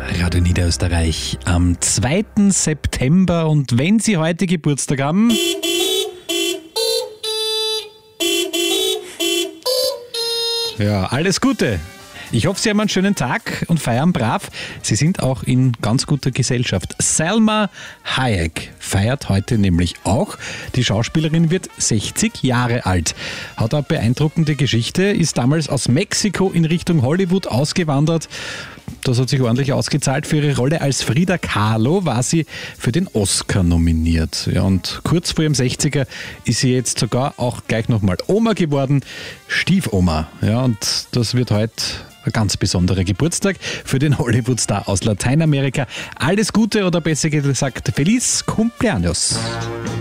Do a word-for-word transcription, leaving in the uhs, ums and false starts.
Radio Niederösterreich am zweiten September. Und wenn Sie heute Geburtstag haben, ja, alles Gute. Ich hoffe, Sie haben einen schönen Tag und feiern brav. Sie sind auch in ganz guter Gesellschaft. Salma Hayek feiert heute nämlich auch. Die Schauspielerin wird sechzig Jahre alt. Hat eine beeindruckende Geschichte, ist damals aus Mexiko in Richtung Hollywood ausgewandert. Das hat sich ordentlich ausgezahlt. Für ihre Rolle als Frida Kahlo war sie für den Oscar nominiert. Ja, und kurz vor ihrem sechziger ist sie jetzt sogar auch gleich nochmal Oma geworden, Stiefoma. Ja, und das wird heute ein ganz besonderer Geburtstag für den Hollywood-Star aus Lateinamerika. Alles Gute oder besser gesagt, Feliz Cumpleaños.